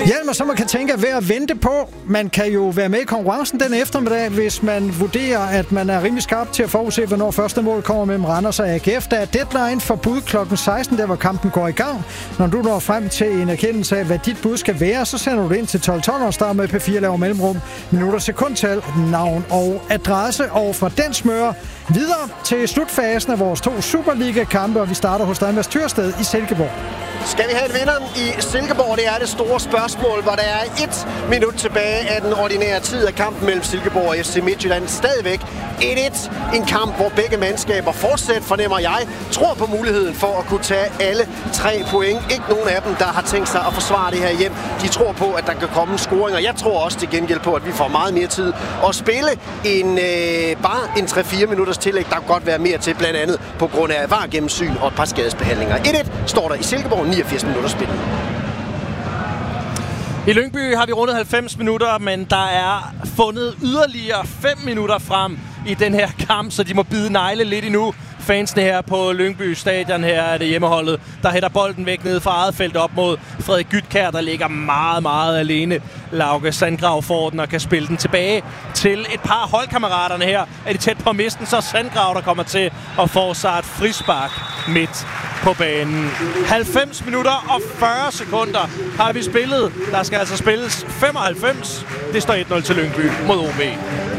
Hjelm, og så man kan tænke at være at vente på. Man kan jo være med i konkurrencen den eftermiddag, hvis man vurderer, at man er rimelig skarp til at forudse, hvornår første mål kommer mellem Randers og AGF. Der er deadline for bud kl. 16, der hvor kampen går i gang. Når du når frem til en erkendelse af, hvad dit bud skal være, så sender du det ind til 1212 og starter med P4 laver mellemrum, minutter, sekundtal, navn og adresse. Og fra den smører videre til slutfasen af vores 2 Superliga-kampe, og vi starter hos Danmarks Tyrsted i Silkeborg. Skal vi have et vinderen i Silkeborg? Det er det store spørgsmål, hvor der er 1 minut tilbage af den ordinære tid af kampen mellem Silkeborg og FC Midtjylland. Stadigvæk 1-1. En kamp, hvor begge mandskaber fortsat, fornemmer jeg, tror på muligheden for at kunne tage alle 3 point. Ikke nogen af dem, der har tænkt sig at forsvare det her hjem. De tror på, at der kan komme en scoring, og jeg tror også til gengæld på, at vi får meget mere tid at spille end bare en 3-4 minutters tillæg. Der kan godt være mere til, blandt andet på grund af VAR-gennemsyn og et par skadesbehandlinger. 1-1 står der i Silkeborg, 89 minutter spil. I Lyngby har vi rundet 90 minutter, men der er fundet yderligere 5 minutter frem i den her kamp, så de må bide negle lidt endnu. Fansene her på Lyngby Stadion, her er det hjemmeholdet, der hætter bolden væk ned fra eget felt op mod Frederik Gytkjær, der ligger meget, meget alene. Lauke Sandgrav får den og kan spille den tilbage til et par holdkammeraterne her. Er de tæt på at miste den, så Sandgrav, der kommer til at få sig et frispark midt på banen. 90 minutter og 40 sekunder har vi spillet. Der skal altså spilles 95. Det står 1-0 til Lyngby mod OB.